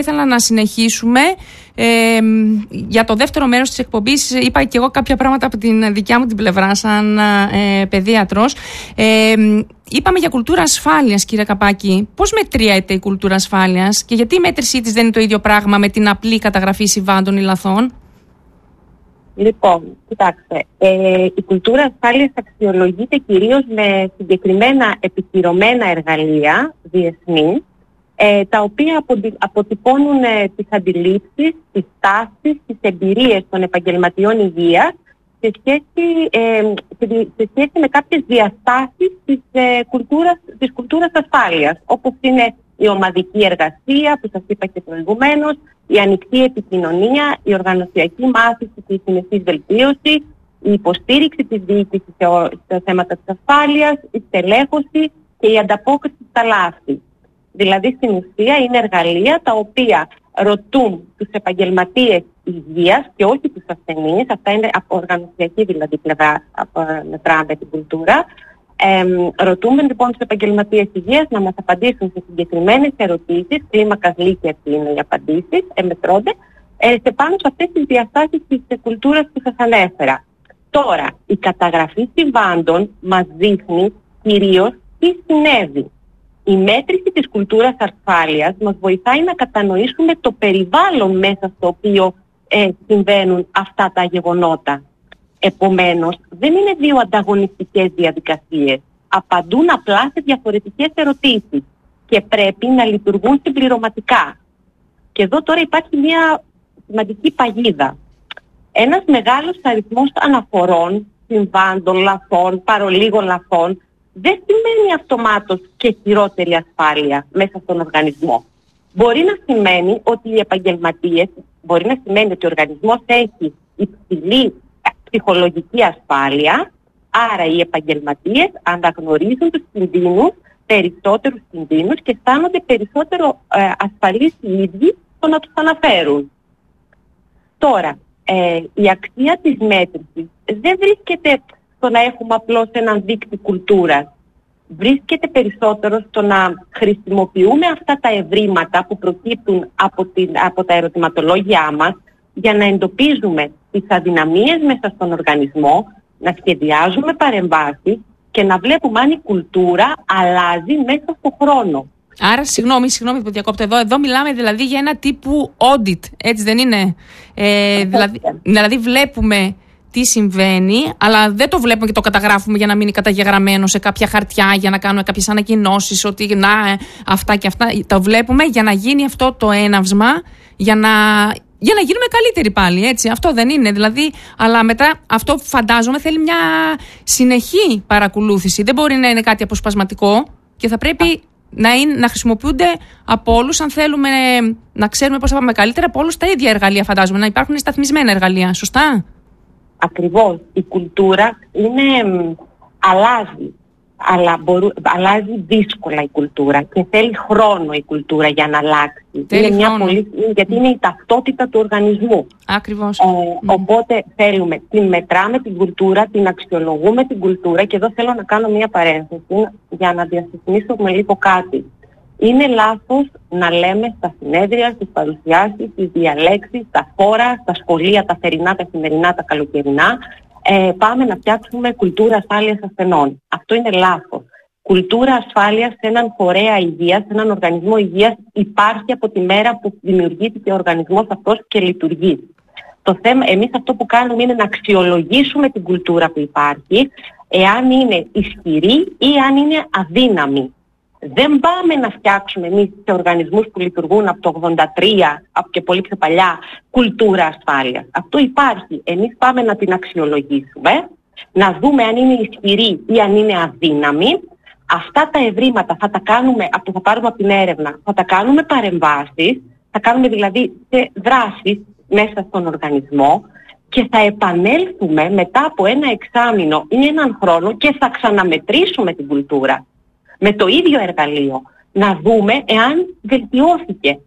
Ήθελα να συνεχίσουμε. Για το δεύτερο μέρος της εκπομπής είπα και εγώ κάποια πράγματα από την δικιά μου την πλευρά σαν παιδίατρος. Είπαμε για κουλτούρα ασφάλειας, κύριε Καπάκη. Πώς μετριέται η κουλτούρα ασφάλειας και γιατί η μέτρησή της δεν είναι το ίδιο πράγμα με την απλή καταγραφή συμβάντων ή λαθών? Λοιπόν, κοιτάξτε, η κουλτούρα ασφάλειας αξιολογείται κυρίως με συγκεκριμένα επικυρωμένα εργαλεία διεθνή, τα οποία αποτυπώνουν τις αντιλήψεις, τις τάσεις, τις εμπειρίες των επαγγελματιών υγείας σε σχέση με κάποιες διαστάσεις της κουλτούρας ασφάλειας, όπως είναι η ομαδική εργασία, που σας είπα και προηγουμένως, η ανοιχτή επικοινωνία, η οργανωσιακή μάθηση και η συνεχής βελτίωση, η υποστήριξη της διοίκησης σε θέματα της ασφάλειας, η στελέχωση και η ανταπόκριση στα λάθη. Δηλαδή, στην ουσία, είναι εργαλεία τα οποία ρωτούν τους επαγγελματίες υγείας και όχι τους ασθενείς. Αυτά είναι από οργανωσιακή δηλαδή πλευρά, μετράμε την κουλτούρα. Ρωτούμε λοιπόν τους επαγγελματίες υγείας να μας απαντήσουν σε συγκεκριμένες ερωτήσεις, κλίμακας Λίκερ είναι οι απαντήσεις, μετρώνται, σε πάνω σε αυτές τις διαστάσεις της κουλτούρας που σας ανέφερα. Τώρα, η καταγραφή συμβάντων μας δείχνει κυρίως τι συνέβη. Η μέτρηση της κουλτούρας ασφάλειας μας βοηθάει να κατανοήσουμε το περιβάλλον μέσα στο οποίο συμβαίνουν αυτά τα γεγονότα. Επομένως, δεν είναι δύο ανταγωνιστικές διαδικασίες. Απαντούν απλά σε διαφορετικές ερωτήσεις και πρέπει να λειτουργούν συμπληρωματικά. Και εδώ τώρα υπάρχει μια σημαντική παγίδα. Ένας μεγάλος αριθμός αναφορών, συμβάντων, λαθών, παρολίγων λαθών, δεν σημαίνει αυτομάτως και χειρότερη ασφάλεια μέσα στον οργανισμό. Μπορεί να σημαίνει ότι οι επαγγελματίες, μπορεί να σημαίνει ότι ο οργανισμός έχει υψηλή ψυχολογική ασφάλεια, άρα οι επαγγελματίες αναγνωρίζουν τους κινδύνους, περισσότερους κινδύνους και αισθάνονται περισσότερο ασφαλείς οι ίδιοι στο να τους αναφέρουν. Τώρα, η αξία της μέτρησης δεν βρίσκεται στο να έχουμε απλώς έναν δείκτη κουλτούρας. Βρίσκεται περισσότερο στο να χρησιμοποιούμε αυτά τα ευρήματα που προκύπτουν από τα ερωτηματολόγια μας για να εντοπίζουμε τις αδυναμίες μέσα στον οργανισμό, να σχεδιάζουμε παρεμβάσεις και να βλέπουμε αν η κουλτούρα αλλάζει μέσα στον χρόνο. Άρα, συγγνώμη που διακόπτω εδώ μιλάμε δηλαδή για ένα τύπου audit, έτσι δεν είναι? Δηλαδή βλέπουμε τι συμβαίνει, αλλά δεν το βλέπουμε και το καταγράφουμε για να μείνει καταγεγραμμένο σε κάποια χαρτιά, για να κάνουμε κάποιες ανακοινώσεις ότι αυτά και αυτά. Το βλέπουμε για να γίνει αυτό το έναυσμα, για να γίνουμε καλύτεροι πάλι, έτσι. Αυτό δεν είναι, δηλαδή, αλλά μετά αυτό φαντάζομαι θέλει μια συνεχή παρακολούθηση. Δεν μπορεί να είναι κάτι αποσπασματικό και θα πρέπει να χρησιμοποιούνται από όλους, αν θέλουμε να ξέρουμε πώς θα πάμε καλύτερα, από όλους τα ίδια εργαλεία, φαντάζομαι, να υπάρχουν σταθμισμένα εργαλεία, σωστά? Ακριβώς. Η κουλτούρα αλλάζει, αλλά αλλάζει δύσκολα η κουλτούρα και θέλει χρόνο η κουλτούρα για να αλλάξει. Γιατί είναι η ταυτότητα του οργανισμού. Ακριβώς. Οπότε την μετράμε την κουλτούρα, την αξιολογούμε την κουλτούρα και εδώ θέλω να κάνω μια παρένθεση για να διασυχνίσουμε λίγο κάτι. Είναι λάθος να λέμε στα συνέδρια, στις παρουσιάσεις, στις διαλέξεις, στα φόρα, στα σχολεία, τα θερινά, τα χειμερινά, τα καλοκαιρινά, πάμε να φτιάξουμε κουλτούρα ασφάλειας ασθενών. Αυτό είναι λάθος. Κουλτούρα ασφάλειας σε έναν φορέα υγείας, σε έναν οργανισμό υγείας υπάρχει από τη μέρα που δημιουργήθηκε ο οργανισμός αυτός και λειτουργεί. Εμείς αυτό που κάνουμε είναι να αξιολογήσουμε την κουλτούρα που υπάρχει, εάν είναι ισχυρή ή αν είναι αδύναμη. Δεν πάμε να φτιάξουμε εμείς σε οργανισμούς που λειτουργούν από το 1983, από και πολύ πιο παλιά, κουλτούρα ασφάλειας. Αυτό υπάρχει. Εμείς πάμε να την αξιολογήσουμε, να δούμε αν είναι ισχυρή ή αν είναι αδύναμη. Αυτά τα ευρήματα θα τα κάνουμε, θα πάρουμε από την έρευνα, θα τα κάνουμε παρεμβάσεις, θα κάνουμε δηλαδή δράσεις μέσα στον οργανισμό και θα επανέλθουμε μετά από ένα εξάμηνο ή έναν χρόνο και θα ξαναμετρήσουμε την κουλτούρα με το ίδιο εργαλείο, να δούμε εάν βελτιώθηκε.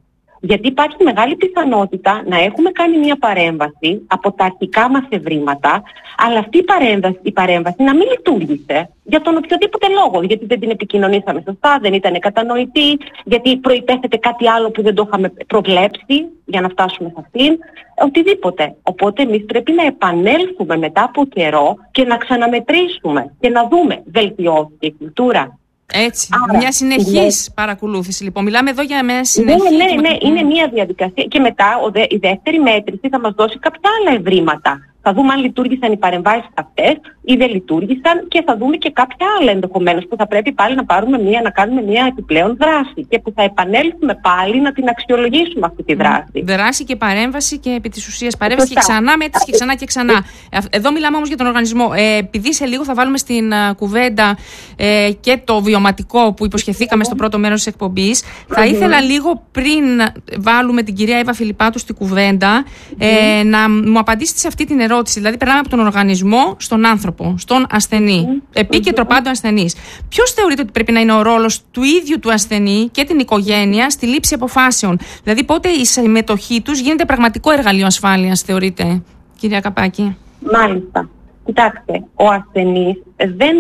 Γιατί υπάρχει μεγάλη πιθανότητα να έχουμε κάνει μια παρέμβαση από τα αρχικά μας ευρήματα, αλλά αυτή η παρέμβαση να μην λειτουργήσε για τον οποιοδήποτε λόγο. Γιατί δεν την επικοινωνήσαμε σωστά, δεν ήταν κατανοητή, γιατί προϋπέθεται κάτι άλλο που δεν το είχαμε προβλέψει για να φτάσουμε σε αυτήν. Οτιδήποτε. Οπότε εμείς πρέπει να επανέλθουμε μετά από καιρό και να ξαναμετρήσουμε και να δούμε βελτιώθηκε η κουλτούρα. Έτσι. Άρα, μια συνεχής παρακολούθηση. Λοιπόν, μιλάμε εδώ για μια συνεχή. Ναι, είναι μια διαδικασία. Και μετά η δεύτερη μέτρηση θα μας δώσει κάποια άλλα ευρήματα. Θα δούμε αν λειτουργήσαν οι παρεμβάσεις αυτές ή δεν λειτουργήσαν και θα δούμε και κάποια άλλα ενδεχομένως που θα πρέπει πάλι να κάνουμε μια επιπλέον δράση και που θα επανέλθουμε πάλι να την αξιολογήσουμε αυτή τη δράση. Δράση και παρέμβαση και επί της ουσίας παρέμβαση και ξανά μέτρηση και ξανά και ξανά. Εδώ μιλάμε όμως για τον οργανισμό. Επειδή σε λίγο θα βάλουμε στην κουβέντα και το βιωματικό που υποσχεθήκαμε στο πρώτο μέρος της εκπομπής, θα ήθελα λίγο πριν βάλουμε την κυρία Εύα Φιλιππάτου στην κουβέντα να μου απαντήσετε σε αυτή την ερώτηση. Δηλαδή, περνάμε από τον οργανισμό στον άνθρωπο, στον ασθενή. Επίκεντρο πάντων ασθενής. Ποιος θεωρείτε ότι πρέπει να είναι ο ρόλος του ίδιου του ασθενή και την οικογένεια στη λήψη αποφάσεων? Δηλαδή, πότε η συμμετοχή τους γίνεται πραγματικό εργαλείο ασφάλειας, θεωρείτε, κυρία Καπάκη? Μάλιστα. Κοιτάξτε, ο ασθενής δεν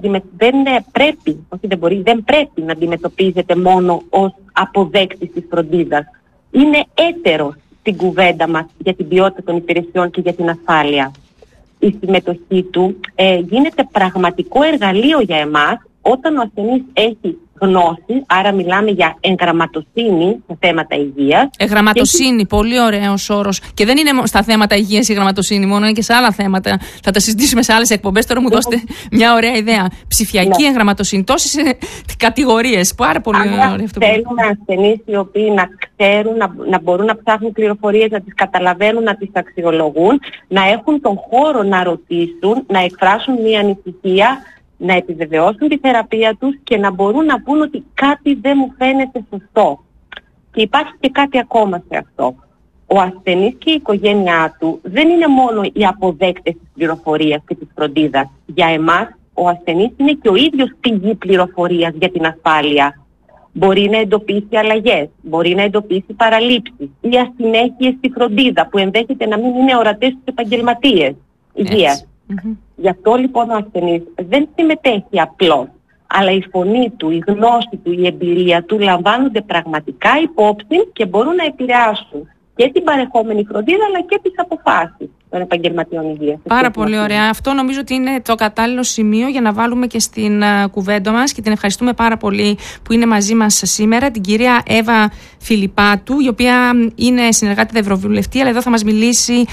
πρέπει να αντιμετωπίζεται μόνο ως αποδέκτης της φροντίδας. Είναι έτερος στην κουβέντα μας για την ποιότητα των υπηρεσιών και για την ασφάλεια. Η συμμετοχή του γίνεται πραγματικό εργαλείο για εμάς όταν ο ασθενής έχει γνώση, άρα μιλάμε για εγγραμματοσύνη σε θέματα υγείας. Εγγραμματοσύνη, πολύ ωραίος όρος. Και δεν είναι στα θέματα υγείας η εγγραμματοσύνη μόνο, είναι και σε άλλα θέματα. Θα τα συζητήσουμε σε άλλες εκπομπές. Τώρα μου δώσετε μια ωραία ιδέα. Ψηφιακή εγγραμματοσύνη, τόσες κατηγορίες. Πάρα πολύ ωραία αυτό. Θέλουμε ασθενείς οι οποίοι να ξέρουν, να μπορούν να ψάχνουν πληροφορίες, να τις καταλαβαίνουν, να τις αξιολογούν, να έχουν τον χώρο να ρωτήσουν, να εκφράσουν μια ανησυχία, να επιβεβαιώσουν τη θεραπεία τους και να μπορούν να πούν ότι κάτι δεν μου φαίνεται σωστό. Και υπάρχει και κάτι ακόμα σε αυτό. Ο ασθενής και η οικογένειά του δεν είναι μόνο οι αποδέκτες της πληροφορίας και της φροντίδας. Για εμάς, ο ασθενής είναι και ο ίδιος πηγή πληροφορίας για την ασφάλεια. Μπορεί να εντοπίσει αλλαγές, μπορεί να εντοπίσει παραλήψεις ή ασυνέχειες στη φροντίδα που ενδέχεται να μην είναι ορατές στους επαγγελματίες υγείας. Γι' αυτό λοιπόν ο ασθενής δεν συμμετέχει απλώς, αλλά η φωνή του, η γνώση του, η εμπειρία του λαμβάνονται πραγματικά υπόψη και μπορούν να επηρεάσουν και την παρεχόμενη φροντίδα αλλά και τις αποφάσεις των επαγγελματιών υγείας. Πάρα πολύ ωραία. Αυτό νομίζω ότι είναι το κατάλληλο σημείο για να βάλουμε και στην κουβέντα μας και την ευχαριστούμε πάρα πολύ που είναι μαζί μας σήμερα, την κυρία Εύα Φιλιππάτου, η οποία είναι συνεργάτη ευρωβουλευτή, αλλά εδώ θα μας μιλήσει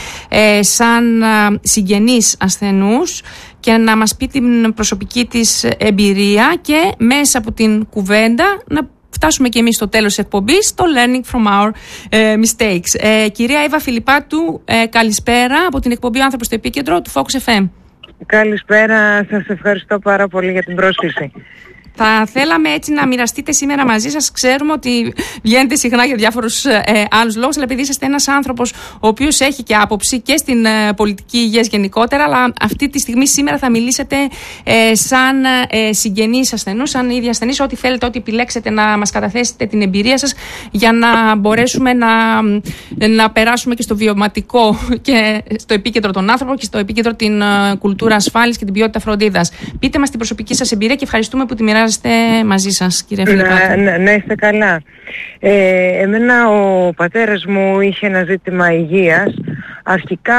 σαν συγγενής ασθενούς και να μας πει την προσωπική της εμπειρία και μέσα από την κουβέντα να φτάσουμε και εμείς στο τέλος της εκπομπής, το learning from our mistakes. Κυρία Εύα Φιλιππάτου, καλησπέρα από την εκπομπή «Άνθρωπος στο Επίκεντρο» του Focus FM. Καλησπέρα, σας ευχαριστώ πάρα πολύ για την πρόσκληση. Θα θέλαμε έτσι να μοιραστείτε σήμερα μαζί σας. Ξέρουμε ότι βγαίνετε συχνά για διάφορους άλλους λόγους, αλλά επειδή είσαστε ένας άνθρωπος ο οποίος έχει και άποψη και στην πολιτική υγείας γενικότερα, αλλά αυτή τη στιγμή σήμερα θα μιλήσετε σαν συγγενείς ασθενούς, σαν ίδιοι ασθενείς, ό,τι θέλετε, ό,τι επιλέξετε να μας καταθέσετε την εμπειρία σας για να μπορέσουμε να περάσουμε και στο βιωματικό και στο επίκεντρο τον άνθρωπο και στο επίκεντρο την κουλτούρα ασφάλειας και την ποιότητα φροντίδας. Πείτε μας την προσωπική σας εμπειρία και ευχαριστούμε που τη μοιράζεστε μαζί σας, κύριε Φιλιππάτου. Ναι, είστε καλά. Εμένα ο πατέρας μου είχε ένα ζήτημα υγείας. Αρχικά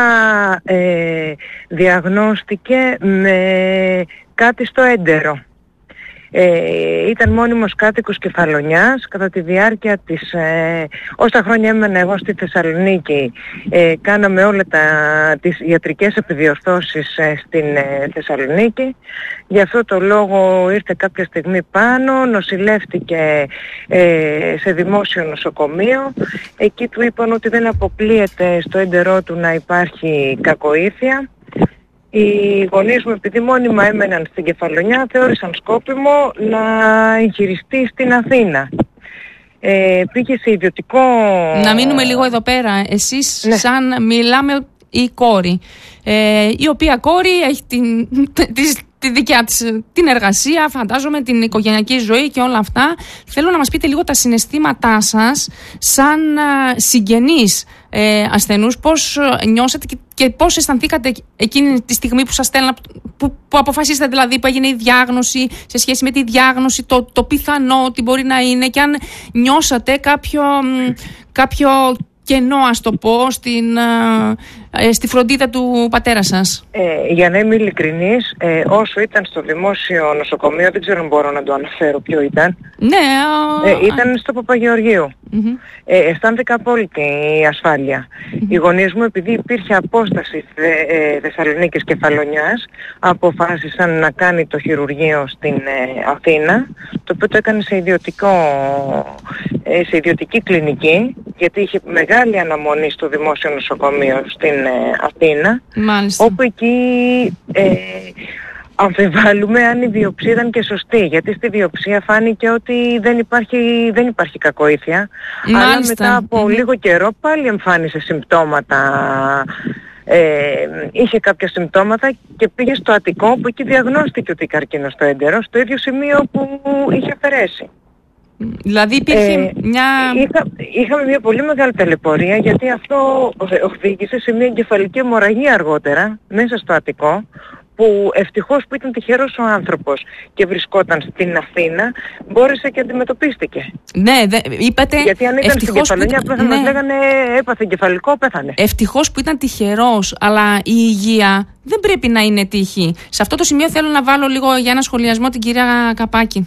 διαγνώστηκε με κάτι στο έντερο. Ήταν μόνιμος κάτοικος Κεφαλονιάς. Κατά τη διάρκεια της όσα χρόνια έμενα εγώ στη Θεσσαλονίκη, κάναμε όλα τις ιατρικές επιδιορθώσεις στην Θεσσαλονίκη. Γι' αυτό το λόγο ήρθε κάποια στιγμή πάνω, νοσηλεύτηκε σε δημόσιο νοσοκομείο. Εκεί του είπαν ότι δεν αποκλείεται στο έντερό του να υπάρχει κακοήθεια. Οι γονείς μου, επειδή μόνιμα έμεναν στην Κεφαλονιά, θεώρησαν σκόπιμο να εγχειριστεί στην Αθήνα. Πήγε σε ιδιωτικό... Να μείνουμε λίγο εδώ πέρα. Εσείς σαν μιλάμε η κόρη, η οποία κόρη έχει τη δικιά της την εργασία, φαντάζομαι την οικογενειακή ζωή και όλα αυτά. Θέλω να μας πείτε λίγο τα συναισθήματά σας σαν συγγενείς ασθενούς, πώς νιώσατε και πώς αισθανθήκατε εκείνη τη στιγμή που σας στέλνα, που αποφασίσατε δηλαδή, που έγινε η διάγνωση, σε σχέση με τη διάγνωση, το πιθανό ότι μπορεί να είναι, και αν νιώσατε κάποιο κενό, ας το πω, στη φροντίδα του πατέρα σας. Για να είμαι ειλικρινής, όσο ήταν στο δημόσιο νοσοκομείο, δεν ξέρω αν μπορώ να το αναφέρω ποιο ήταν. Ναι, ήταν στο Παπαγεωργίου. Αισθάνθηκα απόλυτη ασφάλεια. Οι γονείς μου, επειδή υπήρχε απόσταση Θεσσαλονίκης και Κεφαλονιάς, αποφάσισαν να κάνει το χειρουργείο στην Αθήνα, το οποίο το έκανε σε ιδιωτική κλινική, γιατί είχε μεγάλη αναμονή στο δημόσιο νοσοκομείο στην Αθήνα. Μάλιστα. Όπου εκεί αμφιβάλλουμε αν η βιοψία ήταν και σωστή, γιατί στη βιοψία φάνηκε ότι δεν υπάρχει κακοήθεια. Μάλιστα. Αλλά μετά από λίγο καιρό πάλι εμφάνισε συμπτώματα. Είχε κάποια συμπτώματα και πήγε στο Αττικό, που εκεί διαγνώστηκε ότι καρκίνο στο έντερο, στο ίδιο σημείο που είχε αφαιρέσει. Δηλαδή υπήρχε είχαμε μια πολύ μεγάλη ταλαιπωρία, γιατί αυτό οδήγησε σε μια εγκεφαλική αιμορραγία αργότερα μέσα στο Αττικό, που ευτυχώς που ήταν τυχερός ο άνθρωπος και βρισκόταν στην Αθήνα, μπόρεσε και αντιμετωπίστηκε. Ναι, είπατε. Γιατί αν ήταν στην Κεφαλονιά, απλά θα μας λέγανε έπαθε εγκεφαλικό, πέθανε. Ευτυχώς που ήταν τυχερός, αλλά η υγεία δεν πρέπει να είναι τύχη. Σε αυτό το σημείο θέλω να βάλω λίγο για ένα σχολιασμό την κυρία Καπάκη.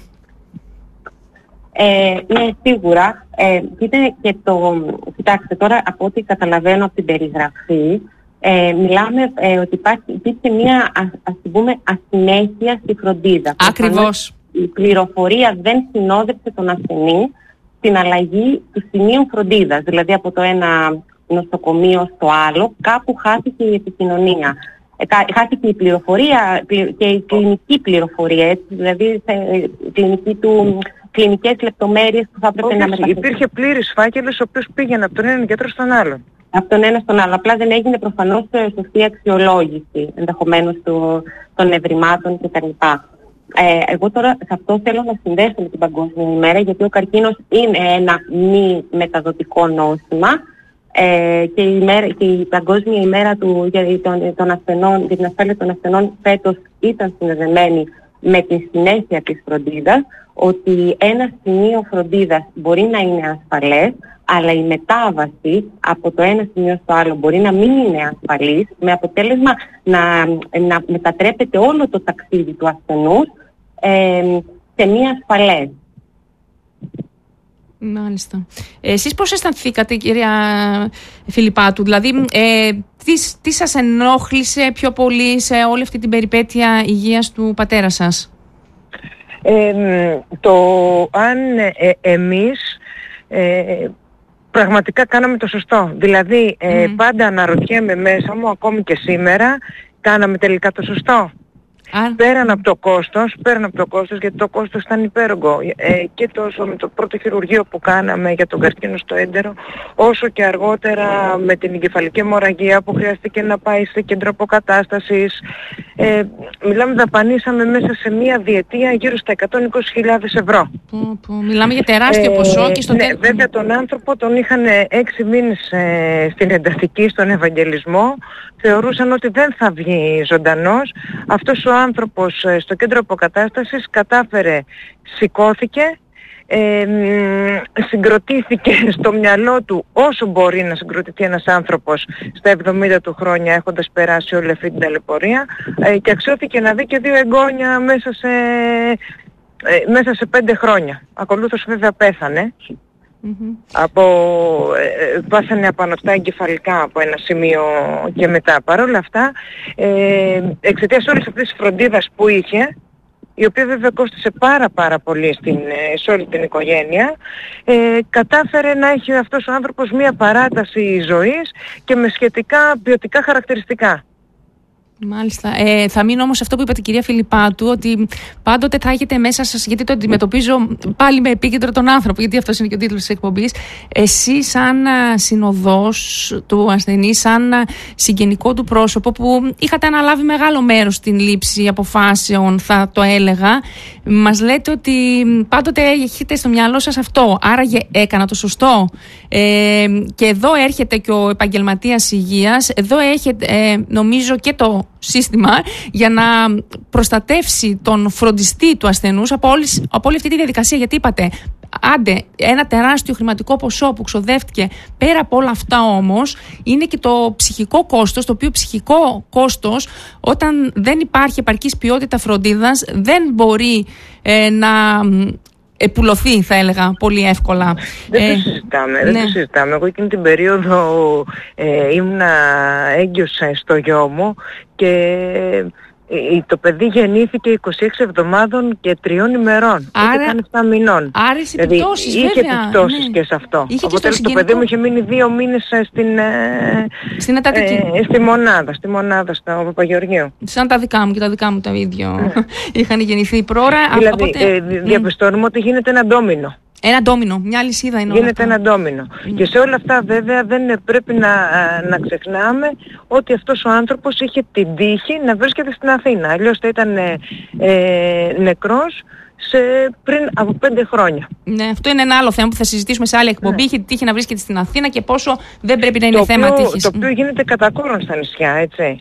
Ναι, σίγουρα. Κοιτάξτε, τώρα από ό,τι καταλαβαίνω από την περιγραφή, μιλάμε ότι υπήρχε μια, ας πούμε, ασυνέχεια στη φροντίδα. Ακριβώς. Η πληροφορία δεν συνόδεψε τον ασθενή στην αλλαγή του σημείου φροντίδας. Δηλαδή από το ένα νοσοκομείο στο άλλο, κάπου χάθηκε η επικοινωνία. Χάθηκε η πληροφορία και η κλινική πληροφορία, έτσι, δηλαδή κλινικές λεπτομέρειες που θα έπρεπε να μεταφερθούν. Υπήρχε πλήρης φάκελος, ο οποίος πήγαινε από τον έναν γιατρό στον άλλον. Από τον ένα στον άλλο. Απλά δεν έγινε προφανώς σωστή αξιολόγηση ενδεχομένως των ευρημάτων κτλ. Εγώ τώρα σε αυτό θέλω να συνδέσω με την Παγκόσμια ημέρα, γιατί ο καρκίνος είναι ένα μη μεταδοτικό νόσημα και η Παγκόσμια ημέρα για την ασφάλεια των ασθενών φέτος ήταν συνδεδεμένη με τη συνέχεια της φροντίδας, ότι ένα σημείο φροντίδας μπορεί να είναι ασφαλές, αλλά η μετάβαση από το ένα σημείο στο άλλο μπορεί να μην είναι ασφαλής, με αποτέλεσμα να μετατρέπεται όλο το ταξίδι του ασθενούς σε μία ασφαλές. Μάλιστα. Εσείς πώς αισθανθήκατε, κυρία Φιλιππάτου, δηλαδή τι σας ενόχλησε πιο πολύ σε όλη αυτή την περιπέτεια υγείας του πατέρα σας? Αν εμείς πραγματικά κάναμε το σωστό. Δηλαδή πάντα αναρωτιέμαι μέσα μου, ακόμη και σήμερα, κάναμε τελικά το σωστό. Πέραν από το κόστος, γιατί το κόστος ήταν υπέρογκο, και τόσο με το πρώτο χειρουργείο που κάναμε για τον καρκίνο στο έντερο, όσο και αργότερα με την εγκεφαλική αιμορραγία που χρειάστηκε να πάει σε κέντρο αποκατάστασης. Δαπανίσαμε μέσα σε μία διετία γύρω στα 120.000 ευρώ. Μιλάμε για τεράστιο ποσό και στο τέλος. Βέβαια τον άνθρωπο τον είχαν 6 μήνες στην εντατική, στον Ευαγγελισμό. Θεωρούσαν ότι δεν θα βγει ζωντανός. Αυτός ο άνθρωπος στο κέντρο αποκατάστασης κατάφερε, σηκώθηκε, συγκροτήθηκε στο μυαλό του όσο μπορεί να συγκροτηθεί ένας άνθρωπος στα 70 του χρόνια, έχοντας περάσει όλη αυτή την ταλαιπωρία, και αξιώθηκε να δει και 2 εγγόνια μέσα σε 5 χρόνια. Ακολούθως βέβαια πέθανε. Πάθανε απανωτά εγκεφαλικά από ένα σημείο και μετά. Παρ' όλα αυτά, εξαιτίας όλης αυτής της φροντίδας που είχε, η οποία βέβαια κόστησε πάρα πολύ σε όλη την οικογένεια, κατάφερε να έχει αυτός ο άνθρωπος μία παράταση ζωής και με σχετικά ποιοτικά χαρακτηριστικά. Μάλιστα. Θα μείνω όμως αυτό που είπατε, κυρία Φιλιππάτου, ότι πάντοτε θα έχετε μέσα σας, γιατί το αντιμετωπίζω πάλι με επίκεντρο τον άνθρωπο, γιατί αυτός είναι και ο τίτλος της εκπομπής. Εσείς, σαν συνοδός του ασθενή, σαν συγγενικό του πρόσωπο, που είχατε αναλάβει μεγάλο μέρος στην λήψη αποφάσεων, θα το έλεγα, μας λέτε ότι πάντοτε έχετε στο μυαλό σας αυτό. Άραγε έκανα το σωστό. Και εδώ έρχεται και ο επαγγελματίας υγείας, εδώ έχετε νομίζω και το σύστημα για να προστατεύσει τον φροντιστή του ασθενούς από όλη αυτή τη διαδικασία. Γιατί είπατε, άντε, ένα τεράστιο χρηματικό ποσό που ξοδεύτηκε, πέρα από όλα αυτά όμως είναι και το ψυχικό κόστος, το οποίο ψυχικό κόστος, όταν δεν υπάρχει επαρκής ποιότητα φροντίδας, δεν μπορεί να επουλωθεί, θα έλεγα, πολύ εύκολα. Δεν το συζητάμε. Εγώ εκείνη την περίοδο ήμουνα έγκυος στο γιο μου και το παιδί γεννήθηκε 26 εβδομάδων και 3 ημερών. Άρα ήταν 7 μηνών. Άρα επιπτώσεις, είχε επιπτώσεις, ναι, και σε αυτό. Οπότε το παιδί μου είχε μείνει 2 μήνες στην Αττική. Στη μονάδα στο Παπαγεωργίου. Σαν τα δικά μου, και τα δικά μου το ίδιο είχαν γεννηθεί πρόωρα. Δηλαδή διαπιστώνουμε ότι γίνεται ένα ντόμινο. Ένα ντόμινο, μια αλυσίδα είναι όλα Γίνεται αυτά. ένα ντόμινο. Και σε όλα αυτά βέβαια δεν πρέπει να ξεχνάμε ότι αυτός ο άνθρωπος είχε την τύχη να βρίσκεται στην Αθήνα. Αλλιώς θα ήταν νεκρός πριν από 5 χρόνια. Ναι, αυτό είναι ένα άλλο θέμα που θα συζητήσουμε σε άλλη εκπομπή. Ναι. Είχε τύχη να βρίσκεται στην Αθήνα και πόσο δεν πρέπει να είναι θέμα τύχης. Το οποίο γίνεται κατά κόρον στα νησιά, έτσι.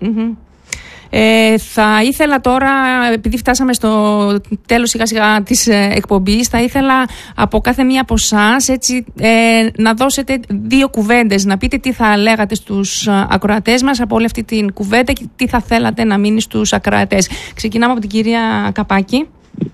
Θα ήθελα τώρα, επειδή φτάσαμε στο τέλος σιγά σιγά της εκπομπής, θα ήθελα από κάθε μία από εσάς να δώσετε 2 κουβέντες, να πείτε τι θα λέγατε στους ακροατές μας από όλη αυτή την κουβέντα και τι θα θέλατε να μείνει στους ακροατές. Ξεκινάμε από την κυρία Καπάκη.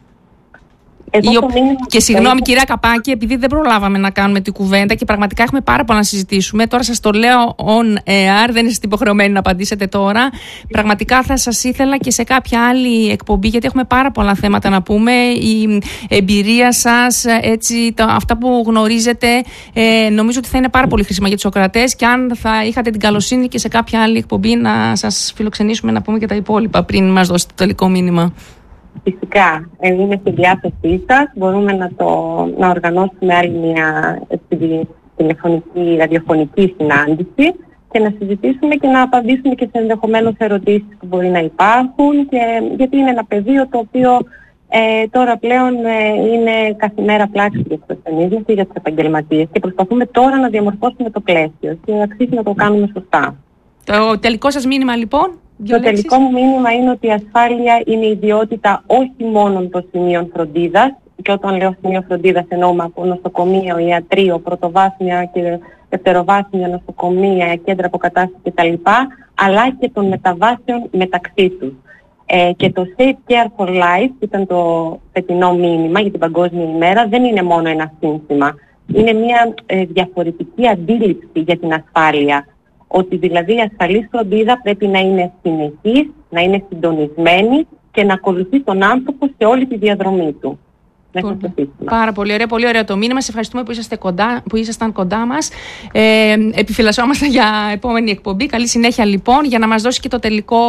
Και συγγνώμη, κυρία Καπάκη, επειδή δεν προλάβαμε να κάνουμε την κουβέντα και πραγματικά έχουμε πάρα πολλά να συζητήσουμε. Τώρα σας το λέω on air, δεν είστε υποχρεωμένοι να απαντήσετε τώρα. Πραγματικά θα σας ήθελα και σε κάποια άλλη εκπομπή, γιατί έχουμε πάρα πολλά θέματα να πούμε. Η εμπειρία σας, αυτά που γνωρίζετε, νομίζω ότι θα είναι πάρα πολύ χρήσιμα για τους ακροατές. Και αν θα είχατε την καλοσύνη και σε κάποια άλλη εκπομπή να σας φιλοξενήσουμε να πούμε και τα υπόλοιπα πριν μας δώσετε το τελικό μήνυμα. Φυσικά, είμαι στη διάθεσή σας. Μπορούμε να οργανώσουμε άλλη μια τηλεφωνική, ραδιοφωνική συνάντηση και να συζητήσουμε και να απαντήσουμε και σε ενδεχομένως ερωτήσεις που μπορεί να υπάρχουν, γιατί είναι ένα πεδίο το οποίο τώρα πλέον είναι καθημέρα πράξη για τους ασθενείς μας και για τους επαγγελματίες και προσπαθούμε τώρα να διαμορφώσουμε το πλαίσιο και αξίζει να το κάνουμε σωστά. Το τελικό σας μήνυμα λοιπόν? Το τελικό μου μήνυμα είναι ότι η ασφάλεια είναι ιδιότητα όχι μόνο των σημείων φροντίδας, και όταν λέω σημείο φροντίδας εννοούμε από νοσοκομείο, ιατρείο, πρωτοβάθμια και δευτεροβάθμια νοσοκομεία, κέντρα αποκατάστασης κτλ., αλλά και των μεταβάσεων μεταξύ τους. Και το Safe Care for Life, που ήταν το φετινό μήνυμα για την Παγκόσμια ημέρα, δεν είναι μόνο ένα σύνθημα. Είναι μια διαφορετική αντίληψη για την ασφάλεια. Ότι δηλαδή η ασφαλής φροντίδα πρέπει να είναι συνεχής, να είναι συντονισμένη και να ακολουθεί τον άνθρωπο σε όλη τη διαδρομή του. Πάρα πολύ ωραία, πολύ ωραίο το μήνυμα. Σε ευχαριστούμε που ήσασταν κοντά μας. Επιφυλασσόμαστε για επόμενη εκπομπή. Καλή συνέχεια λοιπόν, για να μας δώσει και το τελικό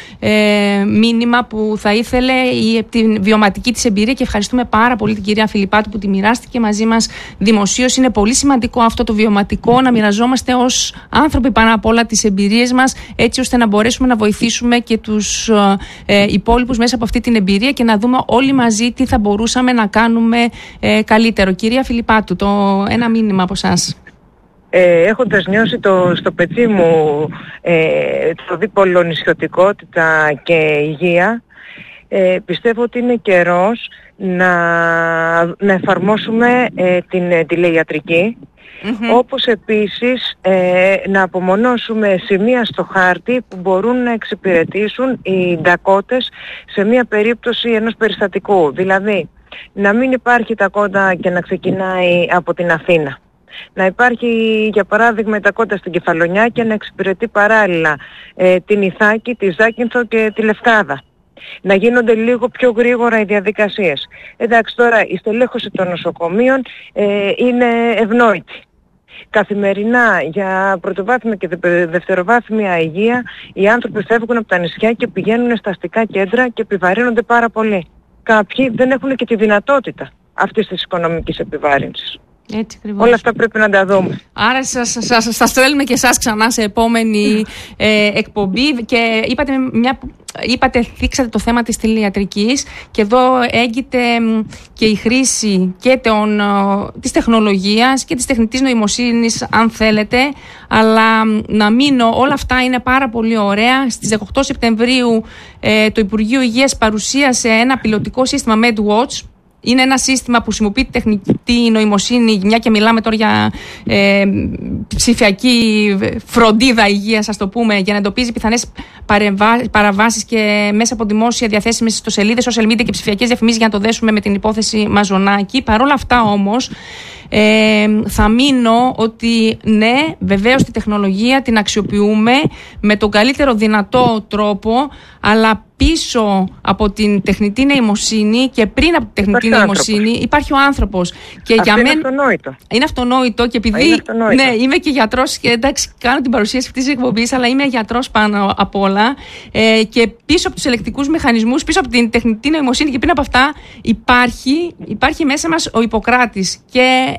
μήνυμα που θα ήθελε, την βιωματική της εμπειρία. Και ευχαριστούμε πάρα πολύ την κυρία Φιλιππάτου που τη μοιράστηκε μαζί μας δημοσίως. Είναι πολύ σημαντικό αυτό το βιωματικό, να μοιραζόμαστε ως άνθρωποι πάνω απ' όλα τις εμπειρίες μας, έτσι ώστε να μπορέσουμε να βοηθήσουμε και τους υπόλοιπους μέσα από αυτή την εμπειρία και να δούμε όλοι μαζί τι θα μπορούσαμε να κάνουμε καλύτερο. Κυρία Φιλιππάτου, ένα μήνυμα από εσάς. Έχοντας νιώσει στο πετσί μου το δίπολο νησιωτικότητα και υγεία, πιστεύω ότι είναι καιρός να εφαρμόσουμε την τηλεϊατρική, όπως επίσης να απομονώσουμε σημεία στο χάρτη που μπορούν να εξυπηρετήσουν οι ντακώτες σε μια περίπτωση ενός περιστατικού. Δηλαδή, να μην υπάρχει τακότα και να ξεκινάει από την Αθήνα. Να υπάρχει, για παράδειγμα, η τακότα στην Κεφαλονιά και να εξυπηρετεί παράλληλα την Ιθάκη, τη Ζάκυνθο και τη Λευκάδα. Να γίνονται λίγο πιο γρήγορα οι διαδικασίες. Εντάξει, τώρα η στελέχωση των νοσοκομείων είναι ευνόητη. Καθημερινά για πρωτοβάθμια και δευτεροβάθμια υγεία οι άνθρωποι φεύγουν από τα νησιά και πηγαίνουν στα αστικά κέντρα και επιβαρύνονται πάρα πολύ. Κάποιοι δεν έχουν και τη δυνατότητα αυτής της οικονομικής επιβάρυνσης. Έτσι, ακριβώς. Όλα αυτά πρέπει να τα δούμε. Άρα σας στέλνουμε και εσάς ξανά σε επόμενη εκπομπή και θίξατε το θέμα της τηλιατρικής και εδώ έγκυται και η χρήση και της τεχνολογίας και της τεχνητής νοημοσύνης αν θέλετε, αλλά να μείνω, όλα αυτά είναι πάρα πολύ ωραία. Στις 18 Σεπτεμβρίου το Υπουργείο Υγείας παρουσίασε ένα πιλωτικό σύστημα MedWatch. Είναι ένα σύστημα που χρησιμοποιεί τη τεχνητή νοημοσύνη, μια και μιλάμε τώρα για ψηφιακή φροντίδα υγείας, ας το πούμε, για να εντοπίζει πιθανές παραβάσεις και μέσα από δημόσια διαθέσιμες ιστοσελίδες, social media και ψηφιακές διαφημίσεις, για να το δέσουμε με την υπόθεση Μαζονάκη. Παρ' όλα αυτά όμως, θα μείνω ότι ναι, βεβαίως τη τεχνολογία την αξιοποιούμε με τον καλύτερο δυνατό τρόπο, αλλά πίσω από την τεχνητή νοημοσύνη και πριν από την τεχνητή νοημοσύνη υπάρχει ο άνθρωπος. Και αυτό για μένα είναι αυτονόητο και επειδή ναι, είμαι και γιατρός και εντάξει, κάνω την παρουσίαση αυτής της εκπομπής, αλλά είμαι γιατρός πάνω απ' όλα και πίσω από τους ελεκτικούς μηχανισμούς, πίσω από την τεχνητή νοημοσύνη και πριν από αυτά υπάρχει μέσα μας ο Ιπποκράτης και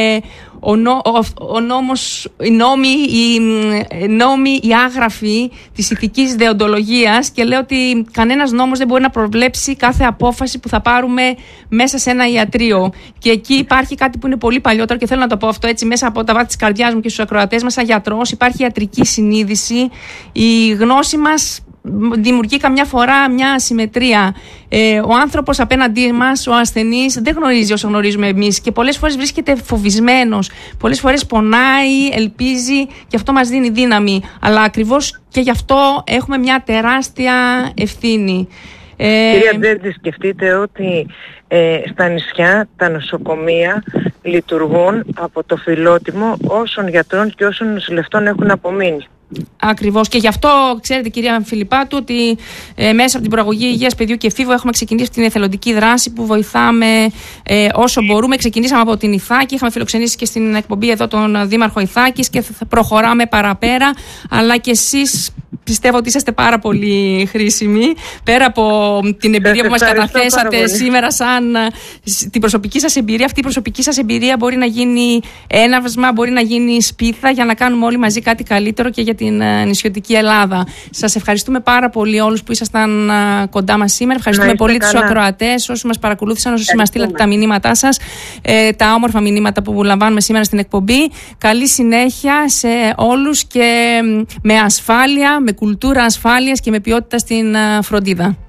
ο νόμος, οι νόμοι, οι άγραφοι της ηθικής δεοντολογίας, και λέω ότι κανένας νόμος δεν μπορεί να προβλέψει κάθε απόφαση που θα πάρουμε μέσα σε ένα ιατρείο. Και εκεί υπάρχει κάτι που είναι πολύ παλιότερο και θέλω να το πω αυτό έτσι μέσα από τα βάθη της καρδιάς μου και στους ακροατές μας. Σαν γιατρός υπάρχει ιατρική συνείδηση. Η γνώση μας δημιουργεί καμιά φορά μια ασυμμετρία. Ο άνθρωπος απέναντί μας, ο ασθενής, δεν γνωρίζει όσο γνωρίζουμε εμείς και πολλές φορές βρίσκεται φοβισμένος. Πολλές φορές πονάει, ελπίζει και αυτό μας δίνει δύναμη. Αλλά ακριβώς και γι' αυτό έχουμε μια τεράστια ευθύνη. Κυρία Ντέρντι, σκεφτείτε ότι στα νησιά τα νοσοκομεία λειτουργούν από το φιλότιμο όσων γιατρών και όσων νοσηλευτών έχουν απομείνει. Ακριβώς. Και γι' αυτό, ξέρετε, κυρία Φιλιππάτου, ότι μέσα από την προαγωγή υγείας παιδιού και εφήβου έχουμε ξεκινήσει την εθελοντική δράση που βοηθάμε όσο μπορούμε. Ξεκινήσαμε από την Ιθάκη, είχαμε φιλοξενήσει και στην εκπομπή εδώ τον Δήμαρχο Ιθάκης και θα προχωράμε παραπέρα. Αλλά και εσείς πιστεύω ότι είσαστε πάρα πολύ χρήσιμοι. Πέρα από την εμπειρία που μας καταθέσατε σήμερα, σαν την προσωπική σας εμπειρία, αυτή η προσωπική σας εμπειρία μπορεί να γίνει έναυσμα, μπορεί να γίνει σπίθα για να κάνουμε όλοι μαζί κάτι καλύτερο και για την νησιωτική Ελλάδα. Σας ευχαριστούμε πάρα πολύ όλους που ήσασταν κοντά μας σήμερα. Ευχαριστούμε πολύ τους ακροατές, όσους μας παρακολούθησαν, όσους μας στείλατε τα μηνύματά σας, τα όμορφα μηνύματα που λαμβάνουμε σήμερα στην εκπομπή. Καλή συνέχεια σε όλους και με ασφάλεια, με κουλτούρα ασφάλειας και με ποιότητα στην φροντίδα.